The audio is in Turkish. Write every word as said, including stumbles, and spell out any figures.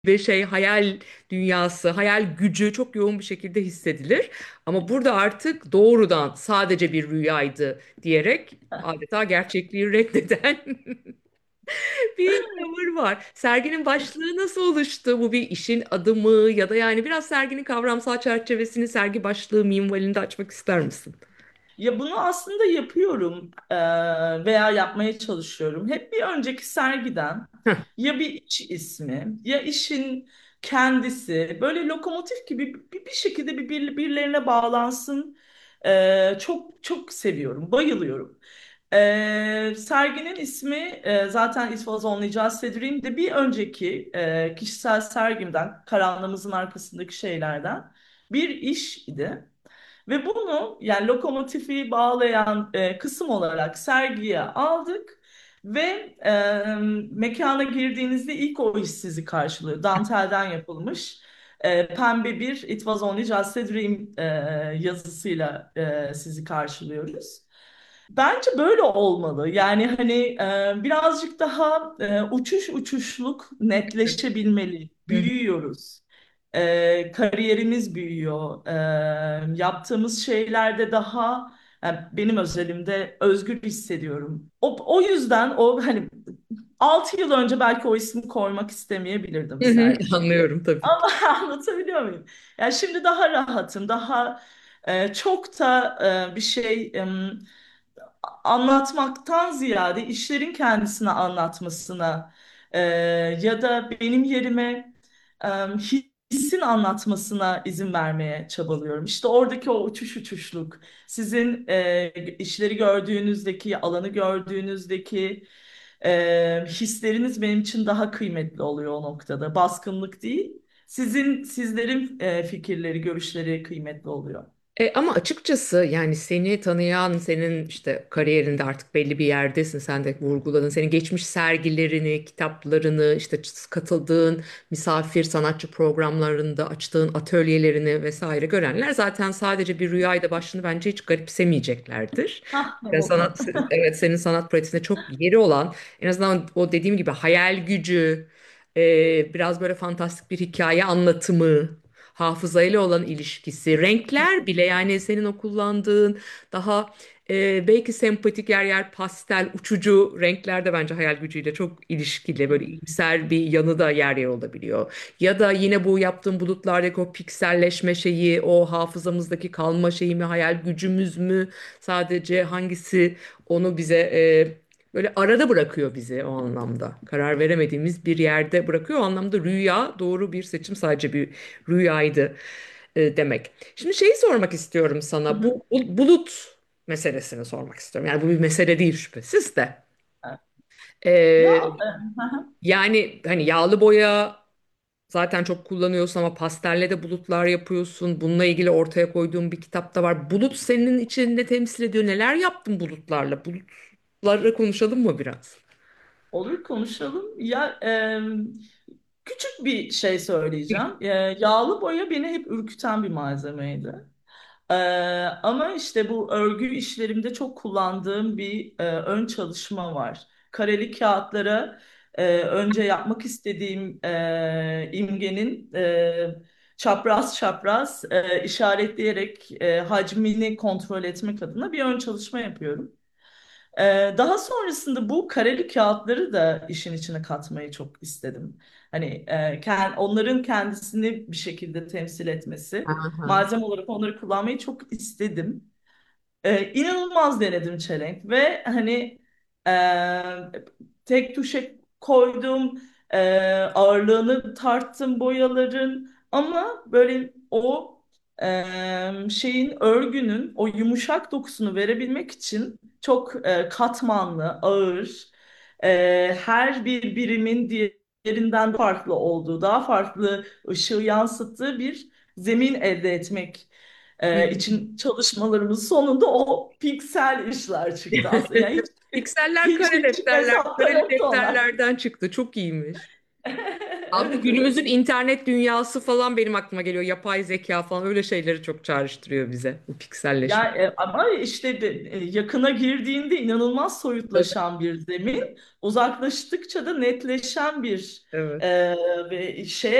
ve şey hayal dünyası, hayal gücü çok yoğun bir şekilde hissedilir. Ama burada artık doğrudan sadece bir rüyaydı diyerek adeta gerçekliği reddeden bir tavır var. Serginin başlığı nasıl oluştu? Bu bir işin adı mı ya da yani biraz serginin kavramsal çerçevesini sergi başlığı minvalinde açmak ister misin? Ya bunu aslında yapıyorum eee, veya yapmaya çalışıyorum. Hep bir önceki sergiden Heh. ya bir iş ismi ya işin kendisi böyle lokomotif gibi bir, bir şekilde bir bir- birilerine bağlansın. Eee, çok çok seviyorum, bayılıyorum. Eee, serginin ismi eee, zaten It Was Only Just a Dream'di. Bir önceki eee, kişisel sergimden, karanlığımızın arkasındaki şeylerden bir iş idi. Ve bunu yani lokomotifi bağlayan e, kısım olarak sergiye aldık ve e, mekana girdiğinizde ilk o iş sizi karşılıyor. Dantelden yapılmış e, pembe bir It Was Only Just a Dream e, yazısıyla e, sizi karşılıyoruz. Bence böyle olmalı. Yani hani e, birazcık daha e, uçuş uçuşluk netleşebilmeli. Hı hı. Büyüyoruz. E, kariyerimiz büyüyor. E, yaptığımız şeylerde daha yani benim özelimde özgür hissediyorum. O, o yüzden o hani altı yıl önce belki o ismi koymak istemeyebilirdim Hı hı. sergiye. Anlıyorum tabii ki. Ama anlatabiliyor muyum? Yani şimdi daha rahatım, daha e, çok da e, bir şey em, anlatmaktan ziyade işlerin kendisine anlatmasına e, ya da benim yerime e, hissin anlatmasına izin vermeye çabalıyorum. İşte oradaki o uçuş uçuşluk, sizin e, işleri gördüğünüzdeki, alanı gördüğünüzdeki e, hisleriniz benim için daha kıymetli oluyor o noktada. Baskınlık değil, sizin sizlerin e, fikirleri, görüşleri kıymetli oluyor. E, ama açıkçası yani seni tanıyan, senin işte kariyerinde artık belli bir yerdesin, sen de vurguladın. Senin geçmiş sergilerini, kitaplarını, işte katıldığın misafir sanatçı programlarında açtığın atölyelerini vesaire görenler zaten sadece bir rüyayla başını bence hiç garipsemeyeceklerdir. Hah, ne Ya mutlu. sanat, evet senin sanat pratiğinde çok yeri olan, en azından o dediğim gibi hayal gücü, e, biraz böyle fantastik bir hikaye anlatımı, hafızayla olan ilişkisi, renkler bile yani senin o kullandığın daha e, belki sempatik yer yer pastel, uçucu renkler de bence hayal gücüyle çok ilişkili. Böyle iyimser bir yanı da yer yer olabiliyor. Ya da yine bu yaptığım bulutlardaki o pikselleşme şeyi, o hafızamızdaki kalma şeyi mi, hayal gücümüz mü? Sadece hangisi onu bize e, böyle arada bırakıyor bizi o anlamda. Karar veremediğimiz bir yerde bırakıyor. O anlamda rüya doğru bir seçim, sadece bir rüyaydı e, demek. Şimdi şeyi sormak istiyorum Hı sana. hı. Bu bu- bulut meselesini sormak istiyorum. Yani bu bir mesele değil şüphesiz de. Ya E, e, hı hı. yani hani yağlı boya zaten çok kullanıyorsun ama pastelle de bulutlar yapıyorsun. Bununla ilgili ortaya koyduğum bir kitap da var. Bulut senin için ne temsil ediyor? Neler yaptın bulutlarla? Bulutları konuşalım mı biraz? Olur konuşalım. Ya küçük bir şey söyleyeceğim. Ee, yağlı boya beni hep ürküten bir malzemeydi. Ee, Ama işte bu örgü işlerimde çok kullandığım bir e, ön çalışma var. Kareli kağıtlara e, önce yapmak istediğim e, imgenin e, çapraz çapraz e, işaretleyerek e, hacmini kontrol etmek adına bir ön çalışma yapıyorum. Ee, daha sonrasında bu kareli kağıtları da işin içine katmayı çok istedim. Hani e, ken- onların kendisini bir şekilde temsil etmesi, Aha. malzeme olarak onları kullanmayı çok istedim. Ee, inanılmaz denedim çelenk ve hani e, tek tuşa koydum, e, ağırlığını tarttım boyaların ama böyle o e, şeyin örgünün o yumuşak dokusunu verebilmek için çok e, katmanlı, ağır, e, her bir birimin diğerinden farklı olduğu, daha farklı ışığı yansıttığı bir zemin elde etmek e, için çalışmalarımız sonunda o piksel işler çıktı aslında. Yani hiç, Pikseller hiç kare küçük defterler, hesapta kareli yoktu onlar. defterlerden çıktı. Çok iyiymiş. Abi bu Evet, evet. günümüzün internet dünyası falan benim aklıma geliyor. Yapay zeka falan öyle şeyleri çok çağrıştırıyor bize. Bu pikselleşme. Ya e, ama işte de, e, yakına girdiğinde inanılmaz Tabii. soyutlaşan bir zemin, uzaklaştıkça da netleşen bir Evet. e, ve şeye